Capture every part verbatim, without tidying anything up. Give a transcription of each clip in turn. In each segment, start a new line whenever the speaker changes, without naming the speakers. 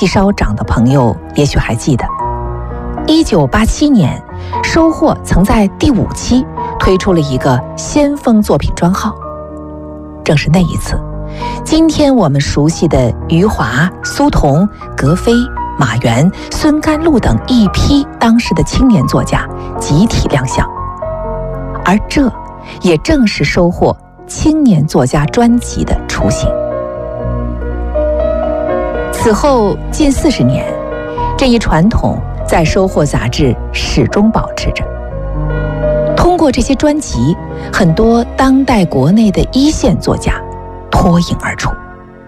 纪稍长的朋友也许还记得，一九八七年，收获曾在第五期推出了一个先锋作品专号。正是那一次，今天我们熟悉的余华、苏童、格非、马原、孙甘露等一批当时的青年作家集体亮相，而这也正是收获青年作家专辑的雏形。此后近四十年，这一传统在收获杂志始终保持着。通过这些专辑，很多当代国内的一线作家脱颖而出。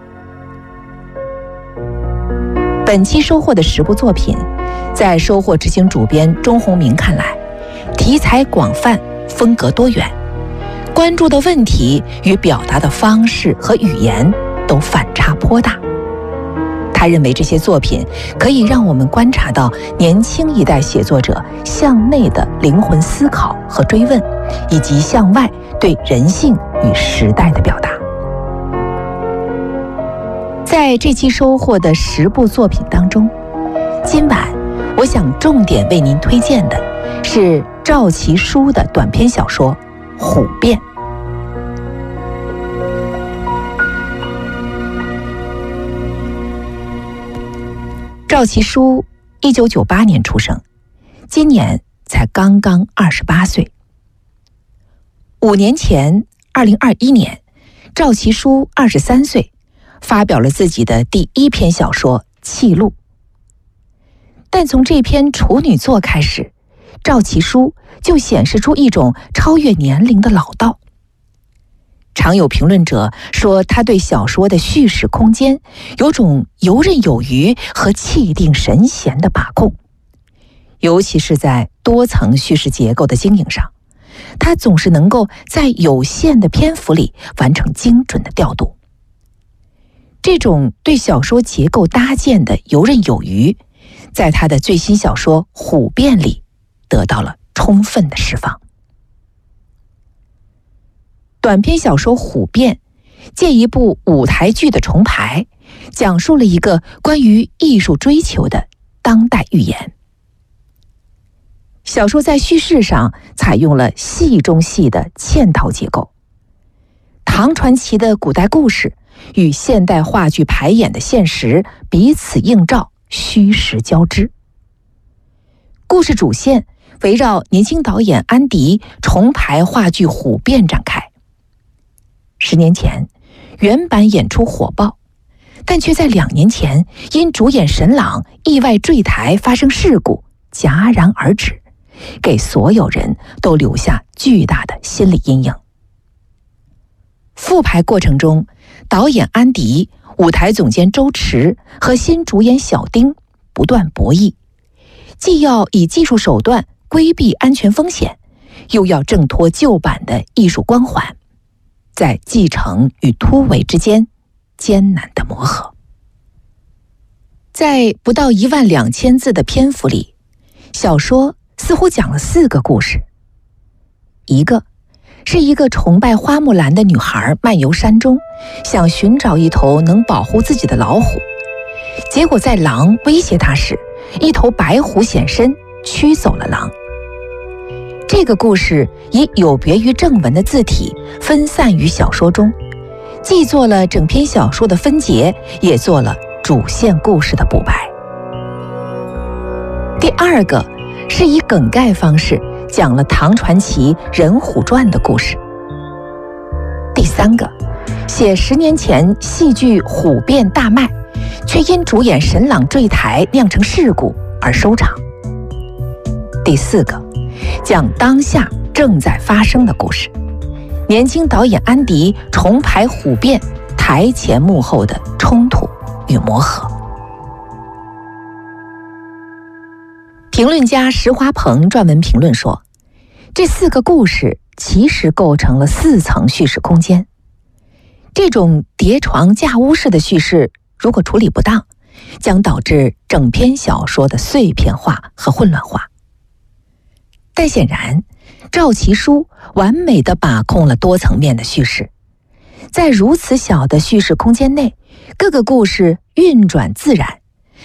本期收获的十部作品，在收获执行主编钟鸿明看来，题材广泛，风格多元，关注的问题与表达的方式和语言都反差颇大。他认为这些作品可以让我们观察到年轻一代写作者向内的灵魂思考和追问，以及向外对人性与时代的表达。在这期收获的十部作品当中，今晚我想重点为您推荐的是赵其书的短篇小说《虎变》。赵其书一九九八年出生，今年才刚刚二十八岁。五年前，二零二一年，赵其书二十三岁，发表了自己的第一篇小说《弃路》。但从这篇处女作开始，赵其书就显示出一种超越年龄的老道。常有评论者说，他对小说的叙事空间有种游刃有余和气定神闲的把控，尤其是在多层叙事结构的经营上，他总是能够在有限的篇幅里完成精准的调度。这种对小说结构搭建的游刃有余，在他的最新小说《虎变》里得到了充分的释放。短篇小说《虎变》借一部舞台剧的重排，讲述了一个关于艺术追求的当代寓言。小说在叙事上采用了戏中戏的嵌套结构，唐传奇的古代故事与现代话剧排演的现实彼此映照，虚实交织。故事主线围绕年轻导演安迪重排话剧《虎变》展开。十年前，原版演出火爆，但却在两年前因主演沈朗意外坠台发生事故戛然而止，给所有人都留下巨大的心理阴影。复排过程中，导演安迪、舞台总监周驰和新主演小丁不断博弈，既要以技术手段规避安全风险，又要挣脱旧版的艺术光环，在继承与突围之间艰难的磨合。在不到一万两千字的篇幅里，小说似乎讲了四个故事。一个是一个崇拜花木兰的女孩漫游山中，想寻找一头能保护自己的老虎，结果在狼威胁她时，一头白虎显身驱走了狼。这个故事以有别于正文的字体分散于小说中，既做了整篇小说的分节，也做了主线故事的补白。第二个是以梗概方式讲了唐传奇《人虎传》的故事。第三个写十年前戏剧《虎变》大卖，却因主演沈朗坠台酿成事故而收场。第四个讲当下正在发生的故事，年轻导演安迪重排《虎变》台前幕后的冲突与磨合。评论家石华鹏撰文评论说，这四个故事其实构成了四层叙事空间。这种叠床架屋式的叙事如果处理不当，将导致整篇小说的碎片化和混乱化。但显然，赵其书完美地把控了多层面的叙事，在如此小的叙事空间内，各个故事运转自然，